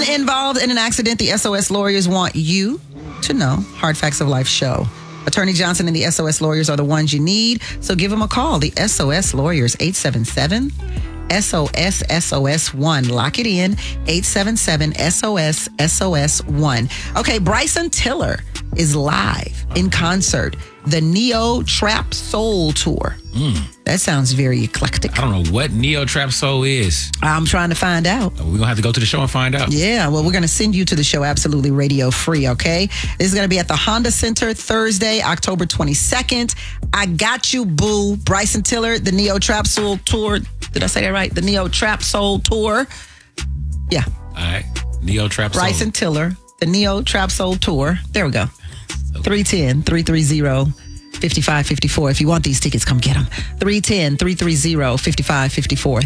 involved in an accident, the SOS Lawyers want you to know. Hard Facts of Life show. Attorney Johnson and the SOS Lawyers are the ones you need. So give them a call. The SOS Lawyers, 877 SOS SOS 1. Lock it in, 877 SOS SOS 1. Okay, Bryson Tiller is live in concert. The Neo Trap Soul Tour. That sounds very eclectic. I don't know what Neo Trap Soul is. I'm trying to find out. We're going to have to go to the show and find out. Yeah, well, we're going to send you to the show absolutely radio free, okay? This is going to be at the Honda Center Thursday, October 22nd. I got you, boo. Bryson Tiller, the Neo Trap Soul Tour. Did I say that right? The Neo Trap Soul Tour. Yeah. All right. Neo Trap Soul. Bryson Tiller, the Neo Trap Soul Tour. There we go. 310-330-5554. If you want these tickets, come get them. 310-330-5554.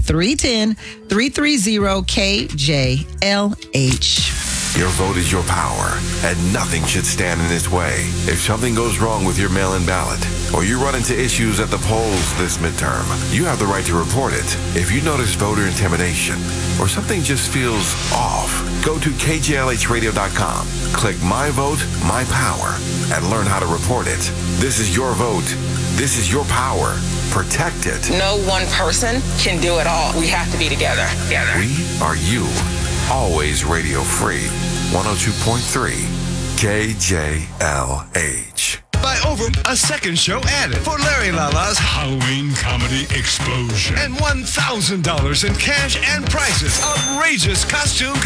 310-330-KJLH. Your vote is your power, and nothing should stand in its way. If something goes wrong with your mail-in ballot, or you run into issues at the polls this midterm, you have the right to report it. If you notice voter intimidation, or something just feels off, go to KJLHradio.com, click My Vote, My Power, and learn how to report it. This is your vote. This is your power. Protect it. No one person can do it all. We have to be together. We are you. Always radio free. 102.3 KJLH. By over a second show added for Larry Lala's Halloween Comedy Explosion. and $1,000 in cash and prizes. Outrageous costume